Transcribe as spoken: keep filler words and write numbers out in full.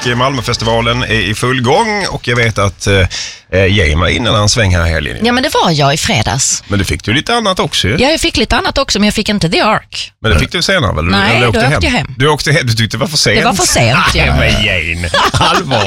och Malmöfestivalen är i full gång och jag vet att eh, Jane var innan en sväng här i helgen. Ja, men det var jag i fredags. Men du fick ju lite annat också. Ja, jag fick lite annat också, men jag fick inte The Ark. Men det fick du senare väl? Nej, du då åkte åkte hem. jag hem. Du åkte hem, du tyckte det var för sent. Det var för sent, ja. Nej, men Jane, allvar.